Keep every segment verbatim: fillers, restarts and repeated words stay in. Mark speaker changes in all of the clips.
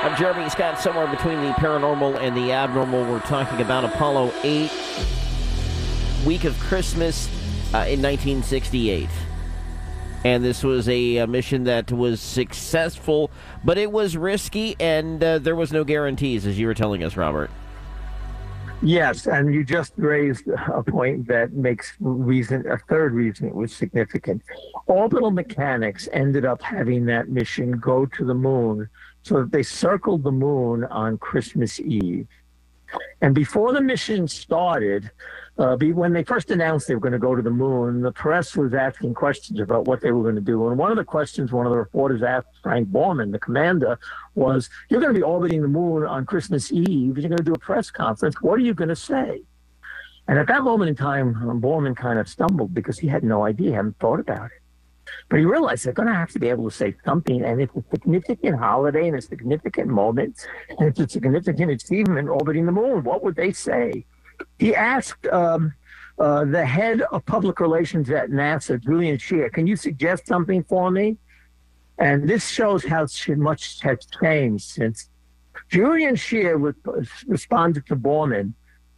Speaker 1: I'm Jeremy Scott. Somewhere between the paranormal and the abnormal, we're talking about Apollo eight, week of Christmas uh, in nineteen sixty-eight. And this was a, a mission that was successful, but it was risky, and uh, there was no guarantees, as you were telling us, Robert.
Speaker 2: Yes, and you just raised a point that makes reason a third reason it was significant. Orbital mechanics ended up having that mission go to the moon, so that they circled the moon on Christmas Eve. And before the mission started, uh, be, when they first announced they were going to go to the moon, the press was asking questions about what they were going to do. And one of the questions one of the reporters asked Frank Borman, the commander, was, you're going to be orbiting the moon on Christmas Eve, you're going to do a press conference, what are you going to say? And at that moment in time, Borman kind of stumbled because he had no idea, hadn't thought about it. But he realized they're going to have to be able to say something, and it's a significant holiday and a significant moment, and it's a significant achievement orbiting the moon. What would they say? He asked um, uh, the head of public relations at NASA, Julian Scheer, can you suggest something for me? And this shows how much has changed since. Julian Scheer re- responded to Borman,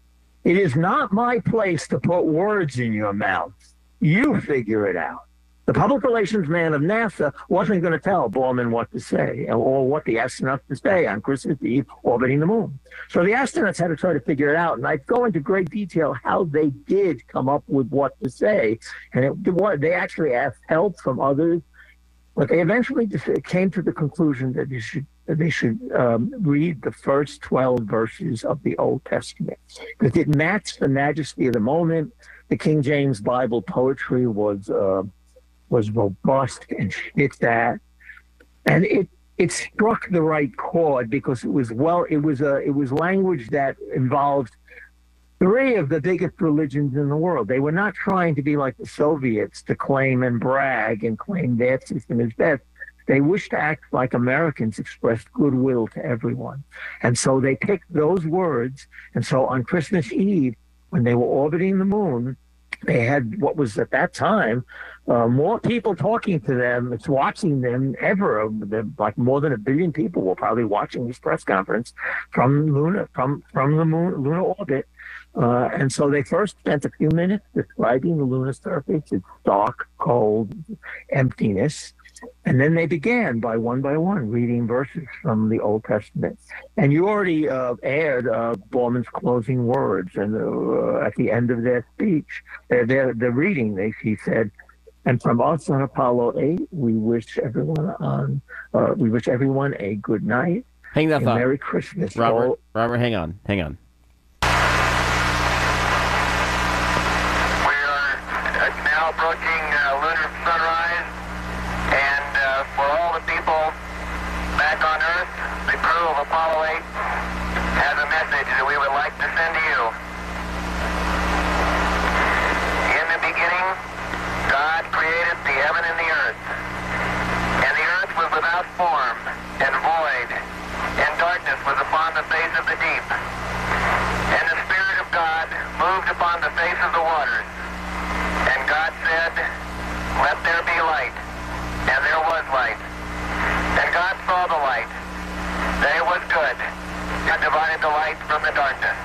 Speaker 2: it is not my place to put words in your mouth. You figure it out. The public relations man of NASA wasn't going to tell Borman what to say or what the astronauts to say on Christmas Eve orbiting the moon. So the astronauts had to try to figure it out. And I go into great detail how they did come up with what to say. And it, they actually asked help from others. But they eventually came to the conclusion that they should, that they should um, read the first twelve verses of the Old Testament, because it matched the majesty of the moment. The King James Bible poetry was... Uh, was robust and fit that, and it it struck the right chord because it was well it was a it was language that involved three of the biggest religions in the world. They were not trying to be like the Soviets to claim and brag and claim their system is best. They wished to act like Americans expressed goodwill to everyone, and so they picked those words. And so on Christmas Eve, when they were orbiting the moon, they had what was at that time uh, more people talking to them, it's watching them ever. Like more than a billion people were probably watching this press conference from Luna, from from the moon, lunar orbit. Uh, and so they first spent a few minutes describing the lunar surface, its dark, cold emptiness. And then they began by one by one reading verses from the Old Testament. And you already uh, aired uh, Borman's closing words, and uh, at the end of their speech, their their, their reading, they he said, "And from us on Apollo eight, we wish everyone on uh, we wish everyone a good night,
Speaker 1: hang that
Speaker 2: a
Speaker 1: thought.
Speaker 2: Merry Christmas."
Speaker 1: Robert,
Speaker 2: All-
Speaker 1: Robert, hang on, hang on.
Speaker 3: We are now approaching uh, lunar sunrise. And uh, for all the people back on Earth, the crew of Apollo eight has a message that we would like to send to you. In the beginning, God created the heaven and the earth. And the earth was without form and void, and darkness was upon the face of the deep. And the Spirit of God moved upon the face of the waters. And God said, "Let there be light." And there was light. And God saw the light, that it was good, and divided the light from the darkness.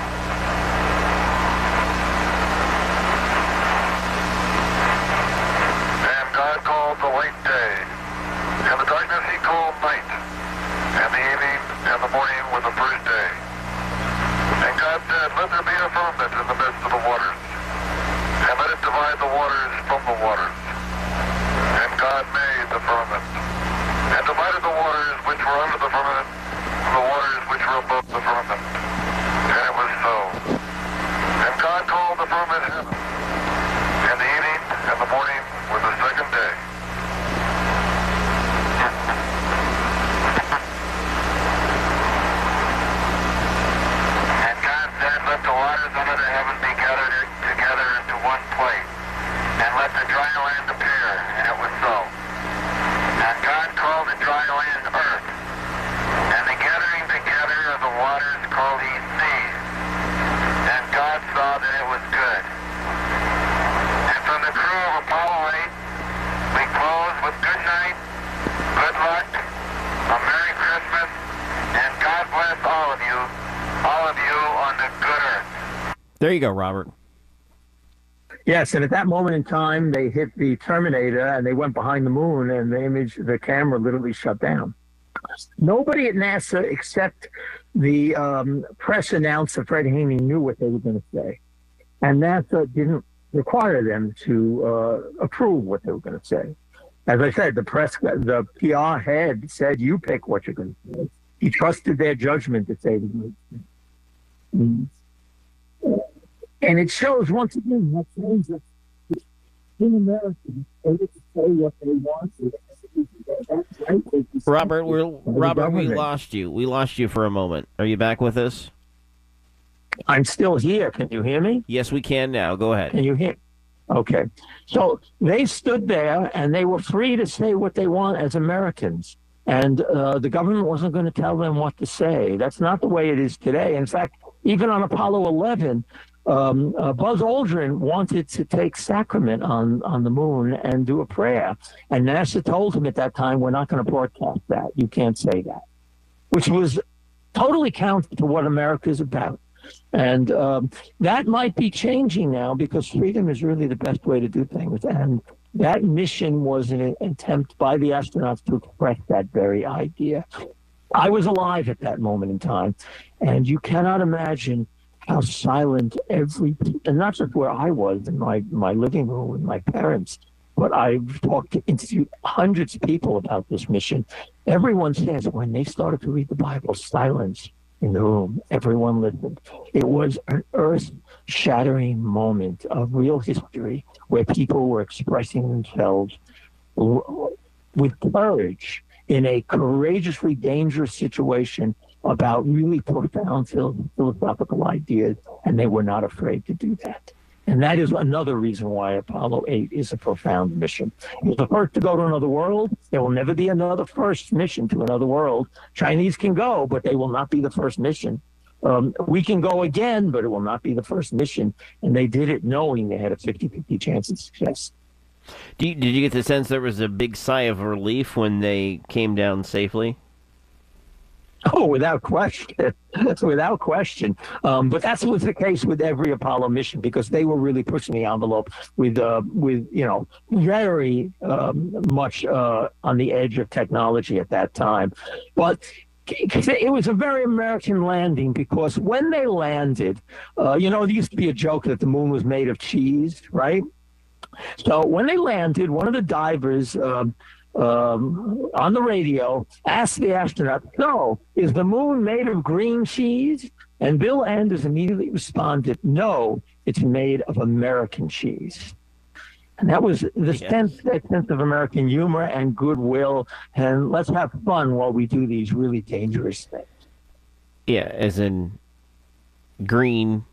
Speaker 3: And God called the light day, and the darkness he called night, and the evening and the morning were the first day. And God said, "Let there be a firmament in the midst of the waters, and let it divide the waters from the waters." And God made the firmament, and divided the waters which were under the firmament from the waters which were above the firmament. And it was so. And God called the firmament heaven, and the evening and the morning were the second day. And God said, "Let the waters under the heaven be gathered together into one place, and let the dry land appear." And it was so. And God called the dry land earth,
Speaker 1: There you go, Robert.
Speaker 2: Yes, and at that moment in time, they hit the Terminator and they went behind the moon, and the image, the camera literally shut down. Nobody at NASA except the um, press announcer, Fred Haney, knew what they were going to say. And NASA didn't require them to uh, approve what they were going to say. As I said, the press, the P R head said, you pick what you're going to say. He trusted their judgment to say the right thing. And it shows, once again, what shows us in America, able to say what they want to.
Speaker 1: Robert, we're, Robert, we lost you. We lost you for a moment. Are you back with us?
Speaker 2: I'm still here. Can you hear me?
Speaker 1: Yes, we can now. Go ahead.
Speaker 2: Can you hear? Okay. So they stood there and they were free to say what they want as Americans. And uh, the government wasn't going to tell them what to say. That's not the way it is today. In fact, even on Apollo eleven, um, uh, Buzz Aldrin wanted to take sacrament on, on the moon and do a prayer. And NASA told him at that time, we're not going to broadcast that. You can't say that, which was totally counter to what America is about. And um, that might be changing now because freedom is really the best way to do things. And that mission was an attempt by the astronauts to express that very idea. I was alive at that moment in time, and you cannot imagine how silent every, and not just where I was in my, my living room with my parents, but I've talked to interviewed hundreds of people about this mission. Everyone says when they started to read the Bible, silence in the room, everyone listened. It was an earth-shattering moment of real history where people were expressing themselves with courage in a courageously dangerous situation about really profound philosophical ideas, and they were not afraid to do that. And that is another reason why Apollo eight is a profound mission. It was the first to go to another world. There will never be another first mission to another world. Chinese can go, but they will not be the first mission. Um, we can go again, but it will not be the first mission. And they did it knowing they had a fifty-fifty chance of success.
Speaker 1: Do you, did you get the sense there was a big sigh of relief when they came down safely?
Speaker 2: Oh, without question. Without question. Um, but that was the case with every Apollo mission because they were really pushing the envelope with, uh, with you know, very um, much uh, on the edge of technology at that time. But it was a very American landing because when they landed, uh, you know, there used to be a joke that the moon was made of cheese, right? So when they landed, one of the divers um, um, on the radio asked the astronaut, so is the moon made of green cheese? And Bill Anders immediately responded, no, it's made of American cheese. And that was the yes. sense, that sense of American humor and goodwill. And let's have fun while we do these really dangerous things.
Speaker 1: Yeah, as in green.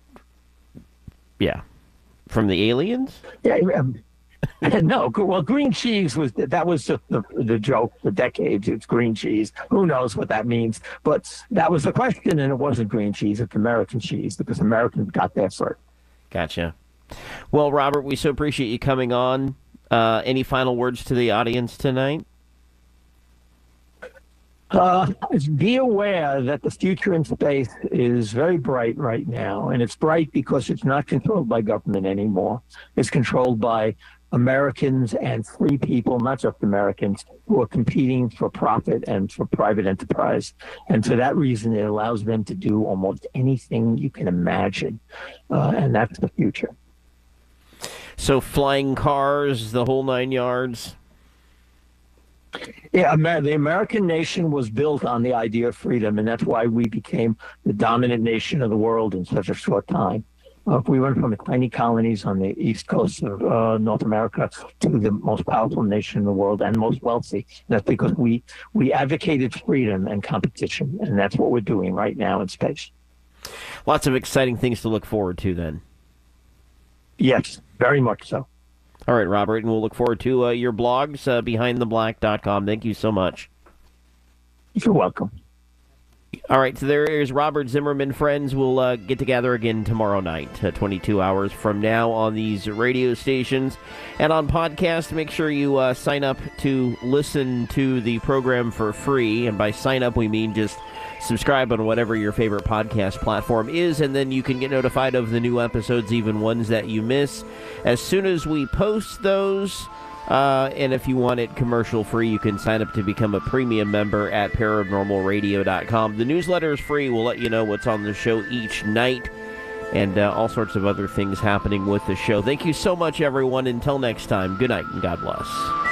Speaker 1: Yeah. From the aliens?
Speaker 2: Yeah. Um, no, well, green cheese was, that was just the, the joke for decades. It's green cheese. Who knows what that means? But that was the question, and it wasn't green cheese. It's American cheese because Americans got there first.
Speaker 1: Gotcha. Well, Robert, we so appreciate you coming on. Uh, any final words to the audience tonight?
Speaker 2: Uh, be aware that the future in space is very bright right now, and it's bright because it's not controlled by government anymore. It's controlled by Americans and free people, not just Americans, who are competing for profit and for private enterprise. And for that reason, it allows them to do almost anything you can imagine, uh, and that's the future.
Speaker 1: So flying cars, the whole nine yards?
Speaker 2: Yeah, Amer- the American nation was built on the idea of freedom, and that's why we became the dominant nation of the world in such a short time. Uh, we went from tiny colonies on the east coast of uh, North America to the most powerful nation in the world and most wealthy. That's because we, we advocated freedom and competition, and that's what we're doing right now in space.
Speaker 1: Lots of exciting things to look forward to then.
Speaker 2: Yes, very much so.
Speaker 1: All right, Robert, and we'll look forward to uh, your blogs, uh, behind the black dot com. Thank you so much.
Speaker 2: You're welcome.
Speaker 1: All right, so there is Robert Zimmerman. Friends, we'll uh, get together again tomorrow night, uh, twenty-two hours from now on these radio stations. And on podcast, make sure you uh, sign up to listen to the program for free. And by sign up, we mean just subscribe on whatever your favorite podcast platform is, and then you can get notified of the new episodes, even ones that you miss, as soon as we post those. Uh, and if you want it commercial-free, you can sign up to become a premium member at paranormal radio dot com. The newsletter is free. We'll let you know what's on the show each night and uh, all sorts of other things happening with the show. Thank you so much, everyone. Until next time, good night and God bless.